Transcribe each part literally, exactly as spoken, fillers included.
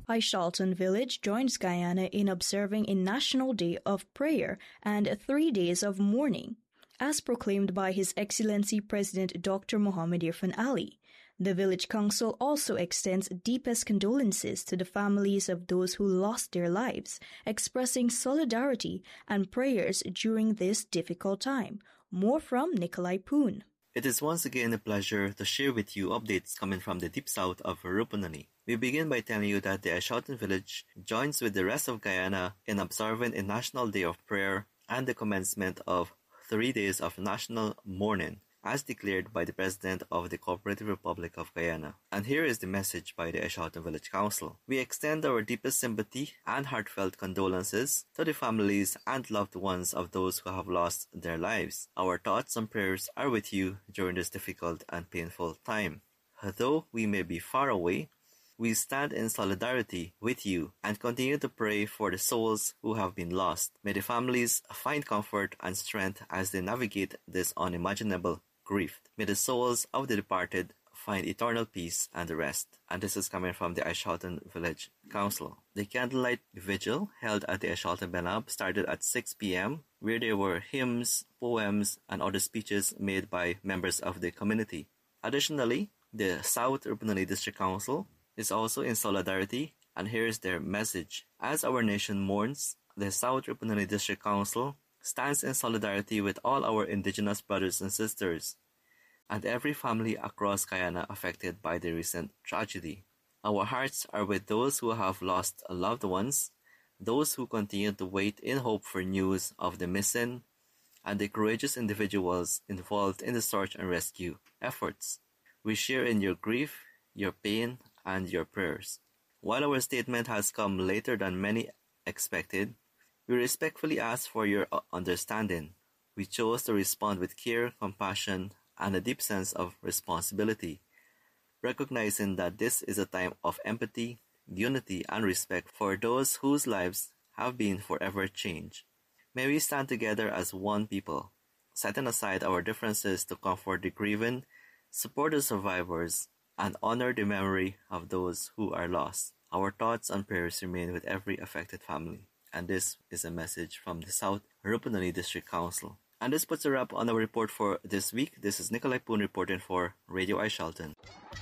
Aishalton Village joins Guyana in observing a National Day of Prayer and three days of mourning, as proclaimed by His Excellency President Doctor Mohamed Irfaan Ali. The Village Council also extends deepest condolences to the families of those who lost their lives, expressing solidarity and prayers during this difficult time. More from Nikolai Poon. It is once again a pleasure to share with you updates coming from the deep south of Rupununi. We begin by telling you that the Aishalton Village joins with the rest of Guyana in observing a National Day of Prayer and the commencement of three days of national mourning, as declared by the President of the Cooperative Republic of Guyana. And here is the message by the Aishalton Village Council. We extend our deepest sympathy and heartfelt condolences to the families and loved ones of those who have lost their lives. Our thoughts and prayers are with you during this difficult and painful time. Though we may be far away, we stand in solidarity with you and continue to pray for the souls who have been lost. May the families find comfort and strength as they navigate this unimaginable grief. May the souls of the departed find eternal peace and rest. And this is coming from the Aishalton Village Council. The candlelight vigil held at the Aishalton Benab started at six p.m., where there were hymns, poems, and other speeches made by members of the community. Additionally, the South Rupununi District Council is also in solidarity, and here is their message. As our nation mourns, the South Rupununi District Council stands in solidarity with all our indigenous brothers and sisters, and every family across Guyana affected by the recent tragedy. Our hearts are with those who have lost loved ones, those who continue to wait in hope for news of the missing, and the courageous individuals involved in the search and rescue efforts. We share in your grief, your pain, and your prayers. While our statement has come later than many expected, we respectfully ask for your understanding. We chose to respond with care, compassion, and a deep sense of responsibility, recognizing that this is a time of empathy, unity, and respect for those whose lives have been forever changed. May we stand together as one people, setting aside our differences to comfort the grieving, support the survivors, and honor the memory of those who are lost. Our thoughts and prayers remain with every affected family. And this is a message from the South Rupununi District Council. And this puts a wrap on our report for this week. This is Nikolai Poon reporting for Radio Aishalton.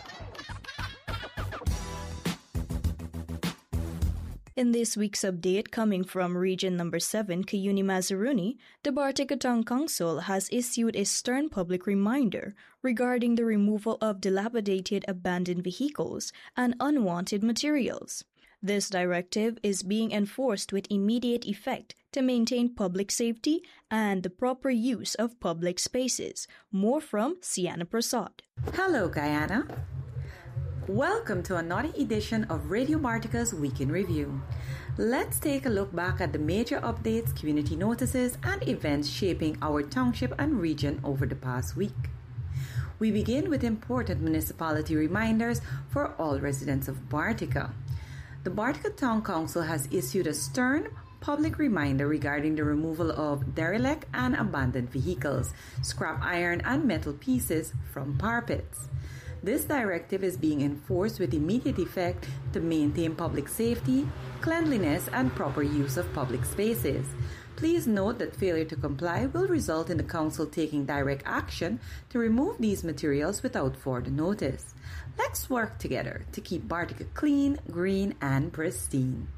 In this week's update coming from Region Number seven, Cuyuni Mazaruni, the Bartikatang Council has issued a stern public reminder regarding the removal of dilapidated abandoned vehicles and unwanted materials. This directive is being enforced with immediate effect to maintain public safety and the proper use of public spaces. More from Sienna Prasad. Hello, Guyana. Welcome to another edition of Radio Bartika's Week in Review. Let's take a look back at the major updates, community notices, and events shaping our township and region over the past week. We begin with important municipality reminders for all residents of Bartika. The Bartika Town Council has issued a stern public reminder regarding the removal of derelict and abandoned vehicles, scrap iron and metal pieces from parapets. This directive is being enforced with immediate effect to maintain public safety, cleanliness, and proper use of public spaces. Please note that failure to comply will result in the Council taking direct action to remove these materials without further notice. Let's work together to keep Bartika clean, green, and pristine.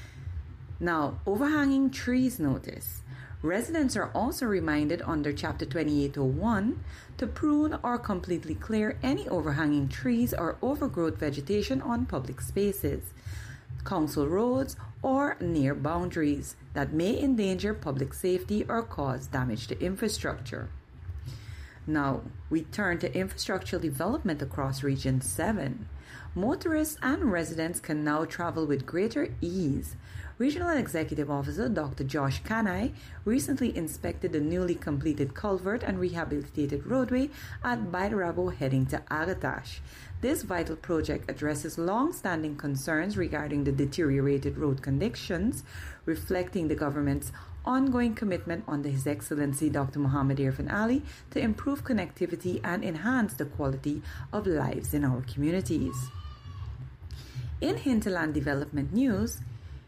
Now, overhanging trees notice. Residents are also reminded under Chapter twenty-eight oh one to prune or completely clear any overhanging trees or overgrowth vegetation on public spaces, council roads, or near boundaries that may endanger public safety or cause damage to infrastructure. Now, we turn to infrastructural development across Region seven. Motorists and residents can now travel with greater ease. Regional Executive Officer Doctor Josh Kanai recently inspected the newly completed culvert and rehabilitated roadway at Baidarabo heading to Agatash. This vital project addresses long-standing concerns regarding the deteriorated road conditions, reflecting the government's ongoing commitment under His Excellency Doctor Mohamed Irfaan Ali to improve connectivity and enhance the quality of lives in our communities. In hinterland development news,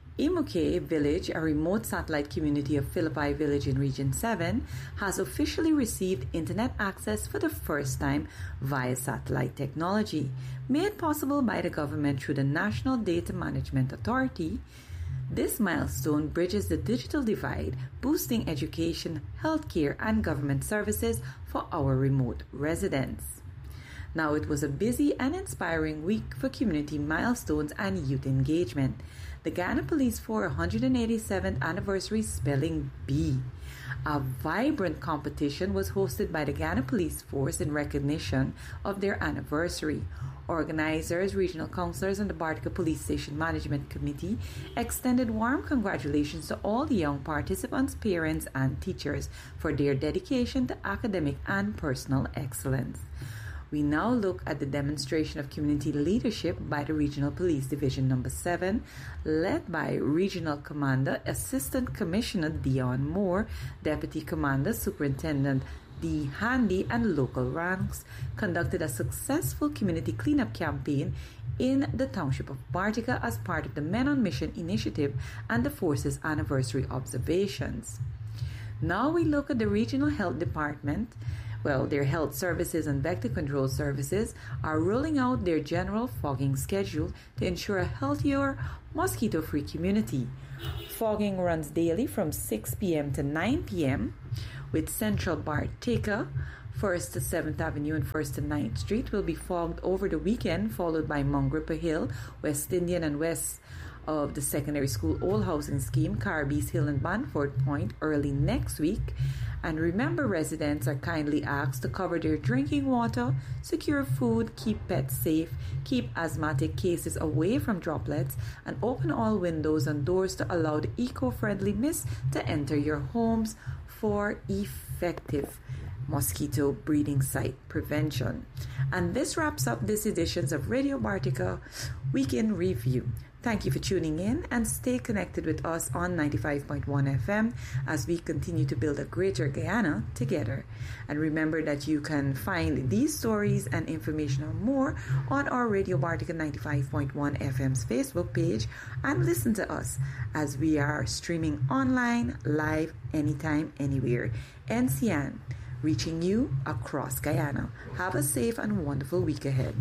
Imuke Village, a remote satellite community of Philippi Village in Region seven, has officially received internet access for the first time via satellite technology, made possible by the government through the National Data Management Authority. This milestone bridges the digital divide, boosting education, healthcare, and government services for our remote residents. Now, it was a busy and inspiring week for community milestones and youth engagement. The Guyana Police Force one hundred eighty-seventh Anniversary Spelling Bee. A vibrant competition was hosted by the Guyana Police Force in recognition of their anniversary. Organizers, regional councillors, and the Bartica Police Station Management Committee extended warm congratulations to all the young participants, parents, and teachers for their dedication to academic and personal excellence. We now look at the demonstration of community leadership by the Regional Police Division Number seven, led by Regional Commander Assistant Commissioner Dion Moore, Deputy Commander Superintendent D. Handy, and local ranks, conducted a successful community cleanup campaign in the township of Bartica as part of the Men on Mission initiative and the force's anniversary observations. Now we look at the Regional Health Department. Well, their health services and vector control services are rolling out their general fogging schedule to ensure a healthier, mosquito-free community. Fogging runs daily from six p.m. to nine p.m. with Central Bartica, first to seventh Avenue and first to ninth Street will be fogged over the weekend, followed by Mongrippa Hill, West Indian and west of the secondary school Old Housing Scheme, Caribbees Hill and Banford Point early next week. And remember, residents are kindly asked to cover their drinking water, secure food, keep pets safe, keep asthmatic cases away from droplets, and open all windows and doors to allow the eco-friendly mist to enter your homes for effective mosquito breeding site prevention. And this wraps up this edition of Radio Bartica Week in Review. Thank you for tuning in and stay connected with us on ninety-five point one F M as we continue to build a greater Guyana together. And remember that you can find these stories and information and more on our Radio Bartica ninety-five point one F M's Facebook page, and listen to us as we are streaming online, live, anytime, anywhere. N C A N, reaching you across Guyana. Have a safe and wonderful week ahead.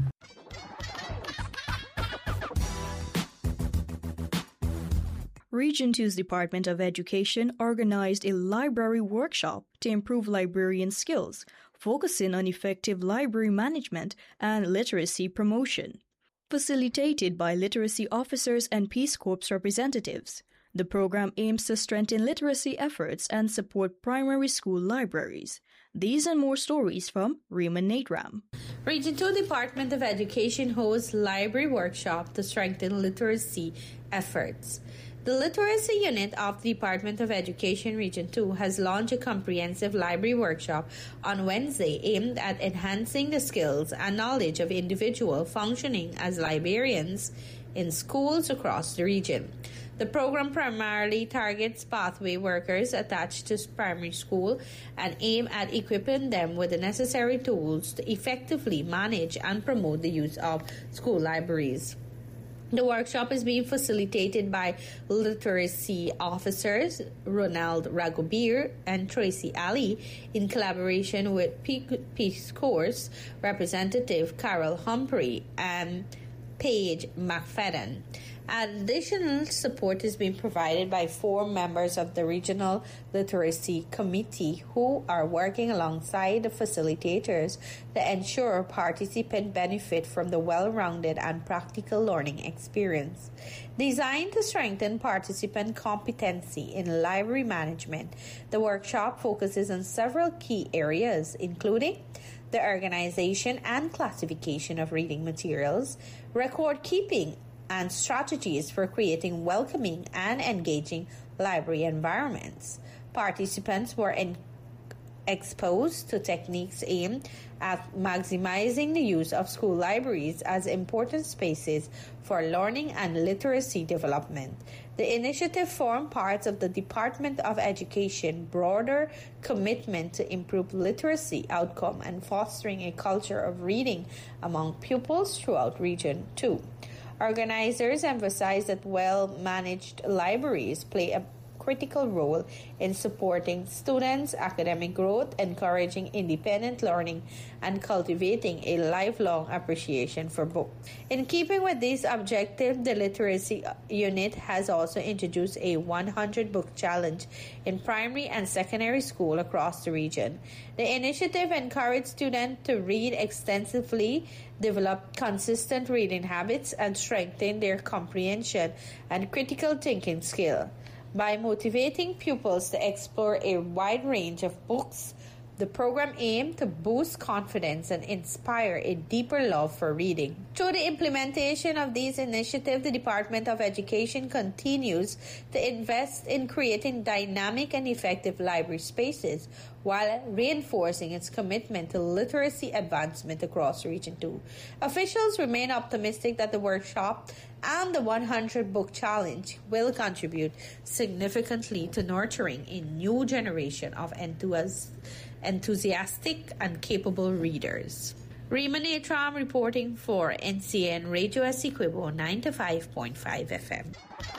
Region two's Department of Education organized a library workshop to improve librarian skills, focusing on effective library management and literacy promotion. Facilitated by literacy officers and Peace Corps representatives, the program aims to strengthen literacy efforts and support primary school libraries. These and more stories from Rima Natram. Region two Department of Education hosts library workshop to strengthen literacy efforts. The Literacy Unit of the Department of Education Region two has launched a comprehensive library workshop on Wednesday aimed at enhancing the skills and knowledge of individuals functioning as librarians in schools across the region. The program primarily targets pathway workers attached to primary school and aim at equipping them with the necessary tools to effectively manage and promote the use of school libraries. The workshop is being facilitated by literacy officers Ronald Ragobir and Tracy Ali in collaboration with Peace Corps representative Carol Humphrey and Paige McFadden. Additional support is being provided by four members of the Regional Literacy Committee who are working alongside the facilitators to ensure participants benefit from the well-rounded and practical learning experience. Designed to strengthen participant competency in library management, the workshop focuses on several key areas, including the organization and classification of reading materials, record keeping, and strategies for creating welcoming and engaging library environments. Participants were in- exposed to techniques aimed at maximizing the use of school libraries as important spaces for learning and literacy development. The initiative formed part of the Department of Education broader commitment to improve literacy outcome and fostering a culture of reading among pupils throughout Region two. Organizers emphasize that well-managed libraries play a critical role in supporting students' academic growth, encouraging independent learning, and cultivating a lifelong appreciation for books. In keeping with this objective, the Literacy Unit has also introduced a one hundred book challenge in primary and secondary school across the region. The initiative encouraged students to read extensively, develop consistent reading habits, and strengthen their comprehension and critical thinking skill. By motivating pupils to explore a wide range of books, the program aimed to boost confidence and inspire a deeper love for reading. Through the implementation of these initiatives, the Department of Education continues to invest in creating dynamic and effective library spaces while reinforcing its commitment to literacy advancement across Region two. Officials remain optimistic that the workshop and the one hundred book challenge will contribute significantly to nurturing a new generation of enthusiastic enthusiastic and capable readers. Rima Netram reporting for N C N Radio Essequibo ninety-five point five F M.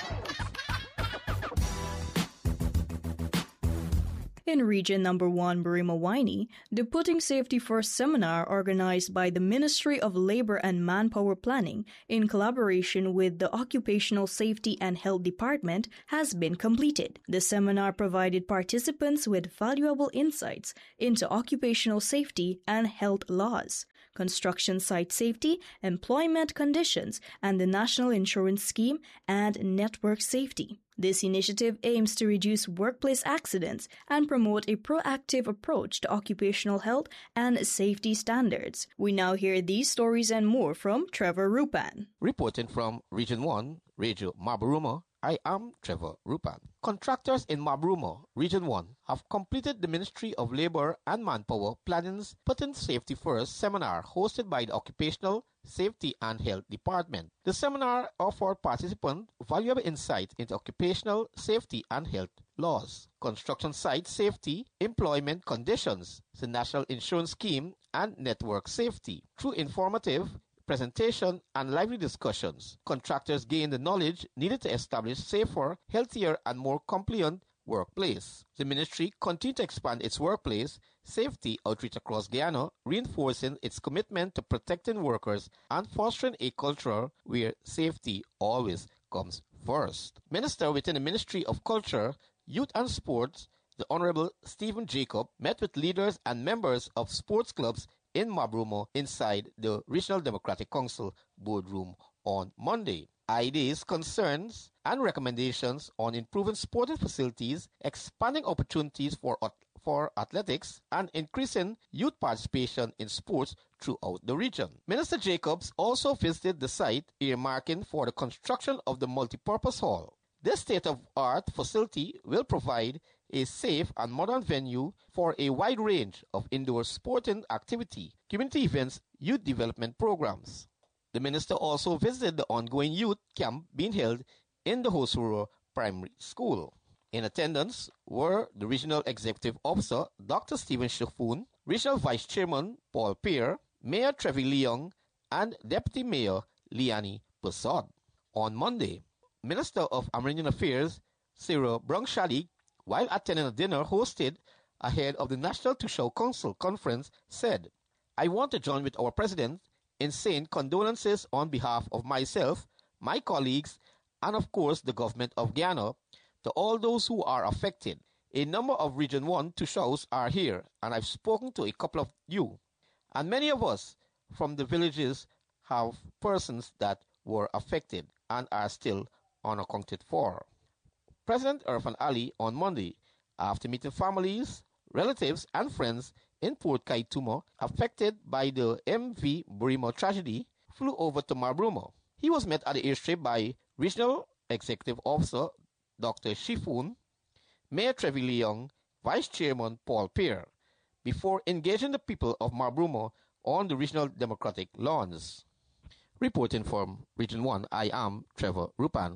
In Region Number one, Burima-Waini, the Putting Safety First seminar organized by the Ministry of Labor and Manpower Planning in collaboration with the Occupational Safety and Health Department has been completed. The seminar provided participants with valuable insights into occupational safety and health laws, construction site safety, employment conditions, and the National Insurance Scheme and network safety. This initiative aims to reduce workplace accidents and promote a proactive approach to occupational health and safety standards. We now hear these stories and more from Trevor Rupan. Reporting from Region one, Radio Maburuma, I am Trevor Rupan. Contractors in Maburuma, Region one, have completed the Ministry of Labor and Manpower Planning's Putting Safety First seminar hosted by the Occupational Safety and Health Department. The seminar offered participants valuable insight into occupational safety and health laws, construction site safety, employment conditions, the National Insurance Scheme, and network safety. Through informative presentation and lively discussions, contractors gained the knowledge needed to establish safer, healthier, and more compliant workplace. The ministry continued to expand its workplace safety outreach across Guyana, reinforcing its commitment to protecting workers and fostering a culture where safety always comes first. Minister within the Ministry of Culture, Youth and Sports, the Honorable Stephen Jacob, met with leaders and members of sports clubs in Maburuma inside the Regional Democratic Council boardroom on Monday. Ideas, concerns, and recommendations on improving sporting facilities, expanding opportunities for for athletics, and increasing youth participation in sports throughout the region. Minister Jacobs also visited the site, earmarking for the construction of the multipurpose hall. This state-of-art facility will provide a safe and modern venue for a wide range of indoor sporting activity, community events, youth development programs. The minister also visited the ongoing youth camp being held in the Hosuro Primary School. In attendance were the Regional Executive Officer, Doctor Stephen Shifun, Regional Vice Chairman, Paul Peer, Mayor Trevi Leong, and Deputy Mayor Liani Persod. On Monday, Minister of Amerindian Affairs, Cyril Brongshali, while attending a dinner hosted ahead of the National Tushao Council conference, said, "I want to join with our president in saying condolences on behalf of myself, my colleagues, and of course the government of Guyana to all those who are affected. A number of Region one Tushaos are here, and I've spoken to a couple of you. And many of us from the villages have persons that were affected and are still unaccounted for." President Irfan Ali on Monday, after meeting families, relatives, and friends in Port Kaituma affected by the M V Burima tragedy, flew over to Maburuma. He was met at the airstrip by Regional Executive Officer Doctor Shifun, Mayor Trevi Leong, Vice Chairman Paul Peer, before engaging the people of Maburuma on the Regional Democratic lawns. Reporting from Region one, I am Trevor Rupan.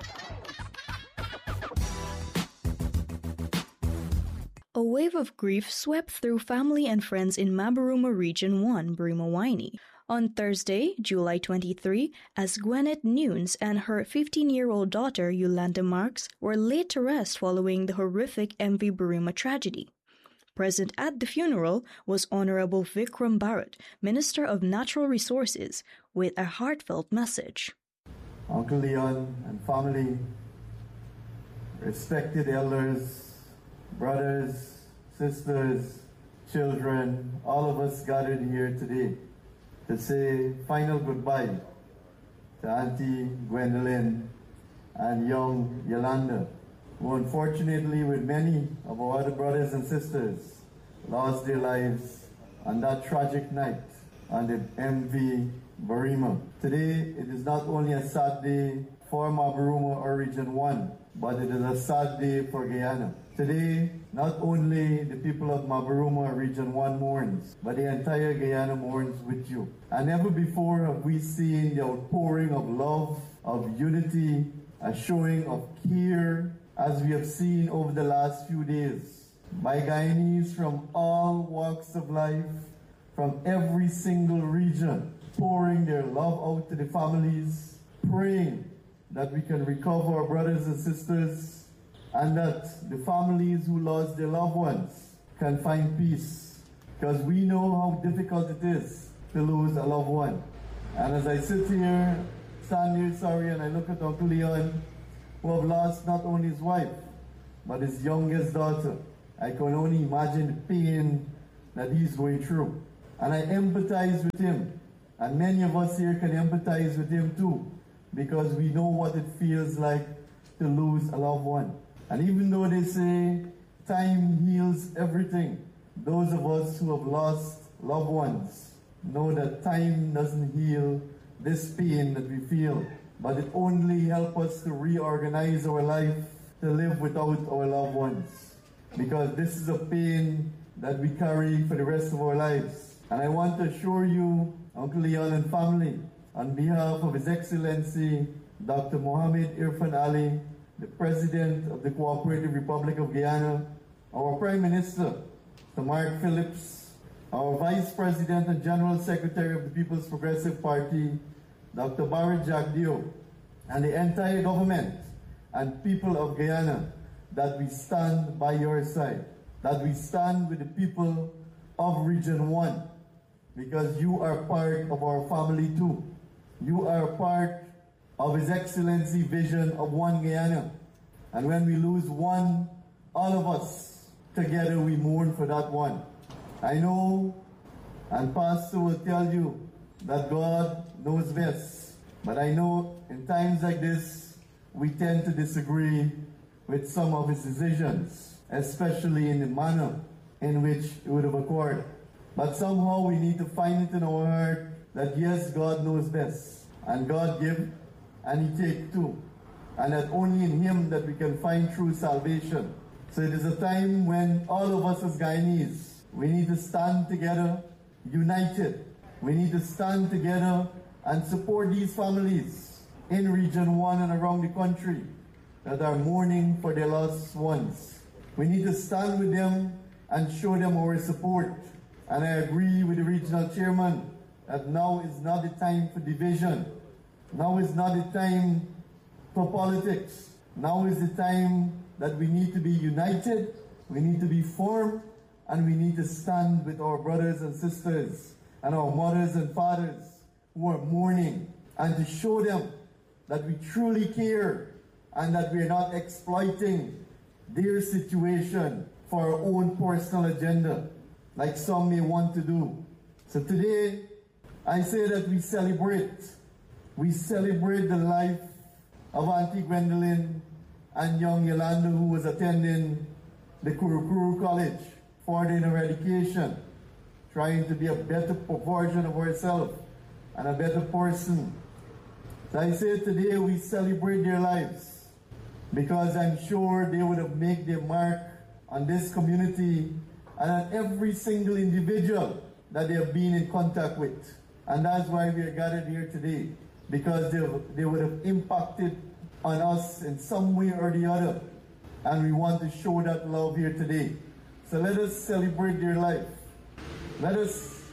A wave of grief swept through family and friends in Maburuma Region one, Burima-Waini, On Thursday, July twenty-third, as Gwyneth Nunes and her fifteen-year-old daughter Yolanda Marks were laid to rest following the horrific M V Burima tragedy. Present at the funeral was Honorable Vikram Bharat, Minister of Natural Resources, with a heartfelt message. Uncle Leon and family, respected elders, brothers, sisters, children, all of us gathered here today to say final goodbye to Auntie Gwendolyn and young Yolanda, who unfortunately, with many of our other brothers and sisters, lost their lives on that tragic night on the M V Burima. Today, it is not only a sad day for Mabaruma or Region one, but it is a sad day for Guyana. Today, not only the people of Mabaruma Region one mourns, but the entire Guyana mourns with you. And never before have we seen the outpouring of love, of unity, a showing of care, as we have seen over the last few days, by Guyanese from all walks of life, from every single region, pouring their love out to the families, praying that we can recover our brothers and sisters, and that the families who lost their loved ones can find peace. Because we know how difficult it is to lose a loved one. And as I sit here, stand here, sorry, and I look at Uncle Leon, who have lost not only his wife, but his youngest daughter, I can only imagine the pain that he's going through. And I empathize with him. And many of us here can empathize with him too, because we know what it feels like to lose a loved one. And even though they say time heals everything, those of us who have lost loved ones know that time doesn't heal this pain that we feel, but it only helps us to reorganize our life to live without our loved ones. Because this is a pain that we carry for the rest of our lives. And I want to assure you, Uncle Leon and family, on behalf of His Excellency Doctor Mohamed Irfan Ali, the President of the Cooperative Republic of Guyana, our Prime Minister, Sir Mark Phillips, our Vice President and General Secretary of the People's Progressive Party, Doctor Barrett Jagdeo, and the entire government and people of Guyana, that we stand by your side, that we stand with the people of Region one, because you are part of our family too. You are part of His Excellency vision of one Guyana. And when we lose one, all of us together we mourn for that one. I know, and Pastor will tell you, that God knows best. But I know in times like this, we tend to disagree with some of His decisions, especially in the manner in which it would have occurred. But somehow we need to find it in our heart that yes, God knows best. And God gives and He takes too. And that only in Him that we can find true salvation. So it is a time when all of us as Guyanese, we need to stand together, united. We need to stand together and support these families in Region one and around the country that are mourning for their lost ones. We need to stand with them and show them our support. And I agree with the regional chairman that now is not the time for division. Now is not the time for politics. Now is the time that we need to be united, we need to be firm, and we need to stand with our brothers and sisters and our mothers and fathers who are mourning, and to show them that we truly care and that we are not exploiting their situation for our own personal agenda, like some may want to do. So today, I say that we celebrate. We celebrate the life of Auntie Gwendolyn and young Yolanda, who was attending the Kurukuru College for their education, trying to be a better version of herself and a better person. So I say today we celebrate their lives, because I'm sure they would have made their mark on this community and on every single individual that they have been in contact with. And that's why we are gathered here today, because they, they would have impacted on us in some way or the other. And we want to show that love here today. So let us celebrate their life. Let us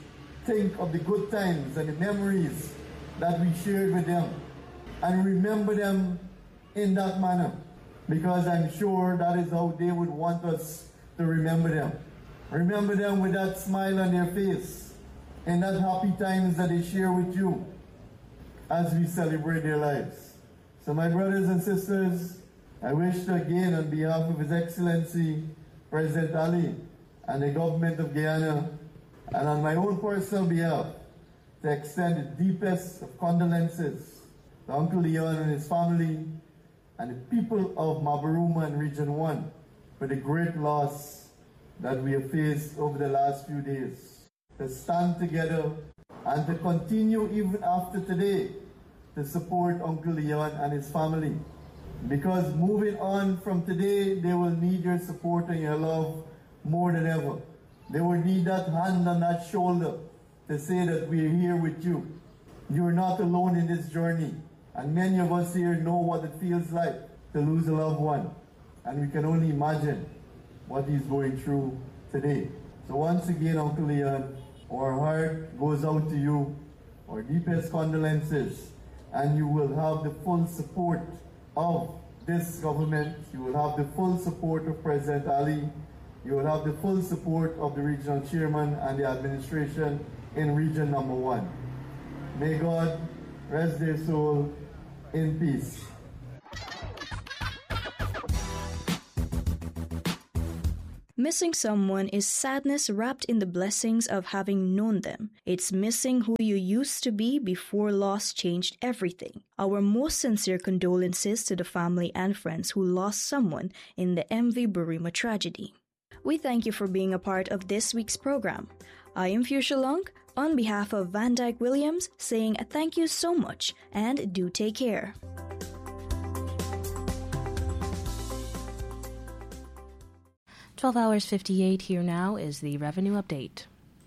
think of the good times and the memories that we shared with them and remember them in that manner, because I'm sure that is how they would want us to remember them. Remember them with that smile on their face in that happy times that they share with you as we celebrate their lives. So my brothers and sisters, I wish to again, on behalf of His Excellency President Ali and the government of Guyana, and on my own personal behalf, to extend the deepest of condolences to Uncle Leon and his family and the people of Mabaruma and Region one for the great loss that we have faced over the last few days. To stand together and to continue even after today to support Uncle Leon and his family. Because moving on from today, they will need your support and your love more than ever. They will need that hand on that shoulder to say that we're here with you. You're not alone in this journey. And many of us here know what it feels like to lose a loved one. And we can only imagine what he's going through today. So once again, Uncle Leon, our heart goes out to you, our deepest condolences, and you will have the full support of this government. You will have the full support of President Ali. You will have the full support of the regional chairman and the administration in region number one. May God rest their soul in peace. Missing someone is sadness wrapped in the blessings of having known them. It's missing who you used to be before loss changed everything. Our most sincere condolences to the family and friends who lost someone in the M V Burima tragedy. We thank you for being a part of this week's program. I am Fuchsia Long, on behalf of Van Dyke Williams, saying thank you so much and do take care. twelve hours fifty-eight here now is the revenue update.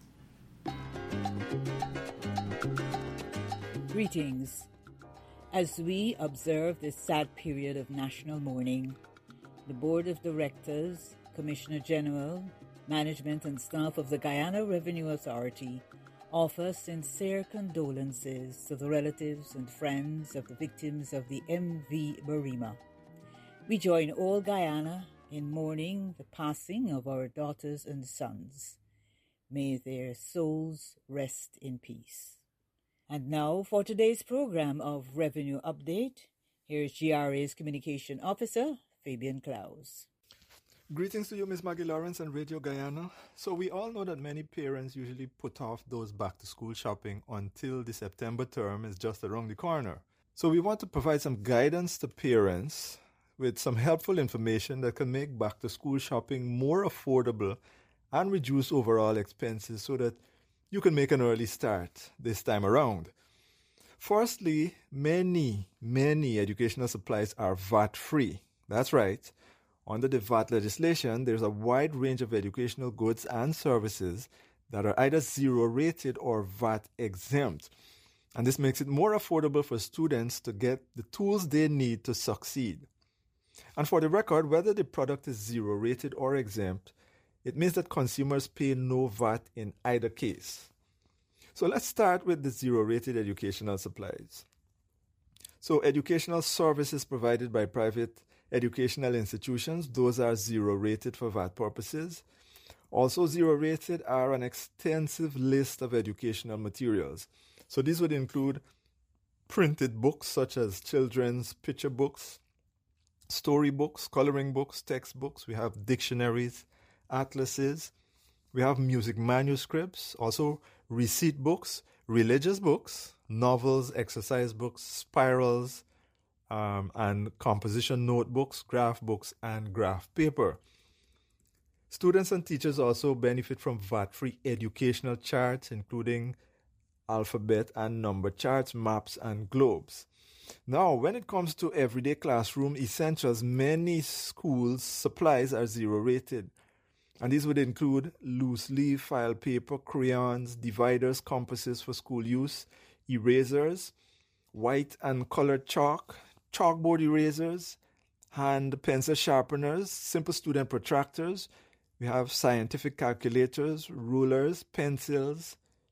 Greetings. As we observe this sad period of national mourning, the Board of Directors, Commissioner General, management and staff of the Guyana Revenue Authority offer sincere condolences to the relatives and friends of the victims of the M V Burima. We join all Guyana in mourning the passing of our daughters and sons. May their souls rest in peace. And now for today's program of Revenue Update, here's G R A's Communication Officer, Fabian Klaus. Greetings to you, Miz Maggie Lawrence and Radio Guyana. So we all know that many parents usually put off those back-to-school shopping until the September term is just around the corner. So we want to provide some guidance to parents with some helpful information that can make back-to-school shopping more affordable and reduce overall expenses so that you can make an early start this time around. Firstly, many, many educational supplies are V A T-free. That's right. Under the V A T legislation, there's a wide range of educational goods and services that are either zero-rated or V A T exempt. And this makes it more affordable for students to get the tools they need to succeed. And for the record, whether the product is zero-rated or exempt, it means that consumers pay no V A T in either case. So let's start with the zero-rated educational supplies. So educational services provided by private educational institutions, those are zero-rated for V A T purposes. Also zero-rated are an extensive list of educational materials. So these would include printed books such as children's picture books, storybooks, coloring books, textbooks. We have dictionaries, atlases. We have music manuscripts, also receipt books, religious books, novels, exercise books, spirals, um, and composition notebooks, graph books, and graph paper. Students and teachers also benefit from V A T-free educational charts, including alphabet and number charts, maps, and globes. Now, when it comes to everyday classroom essentials, many schools' supplies are zero-rated. And these would include loose leaf file paper, crayons, dividers, compasses for school use, erasers, white and colored chalk, chalkboard erasers, hand pencil sharpeners, simple student protractors. We have scientific calculators, rulers, pencils,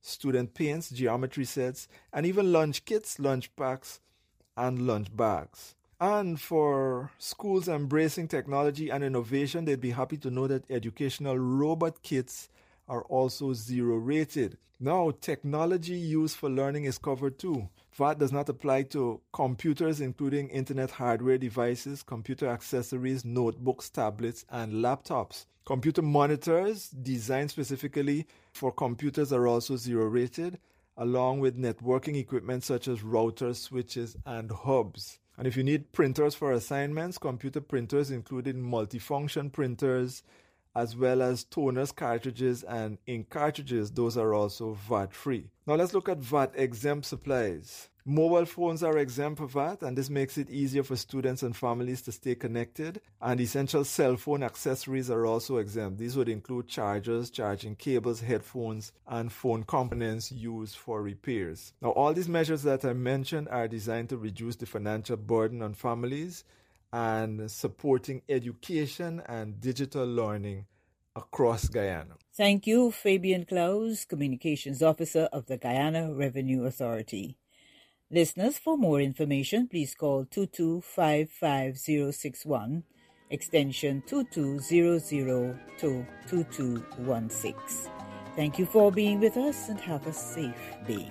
student paints, geometry sets, and even lunch kits, lunch packs, and lunch bags. And for schools embracing technology and innovation, they'd be happy to know that educational robot kits are also zero rated. Now, technology used for learning is covered too. V A T does not apply to computers, including internet hardware devices, computer accessories, notebooks, tablets, and laptops. Computer monitors designed specifically for computers are also zero rated, along with networking equipment such as routers, switches, and hubs. And if you need printers for assignments, computer printers, including multifunction printers, as well as toners, cartridges, and ink cartridges, those are also V A T-free. Now let's look at V A T-exempt supplies. Mobile phones are exempt of V A T, and this makes it easier for students and families to stay connected. And essential cell phone accessories are also exempt. These would include chargers, charging cables, headphones, and phone components used for repairs. Now, all these measures that I mentioned are designed to reduce the financial burden on families and supporting education and digital learning across Guyana. Thank you, Fabian Klaus, Communications Officer of the Guyana Revenue Authority. Listeners, for more information, please call two two five five zero six one, extension two two zero zero to two two one six. Thank you for being with us and have a safe day.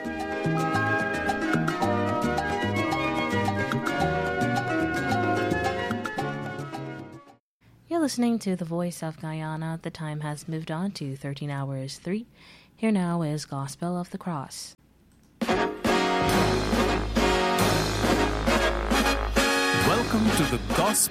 You're listening to The Voice of Guyana. The time has moved on to thirteen hours three. Here now is Gospel of the Cross. Welcome to the Gospel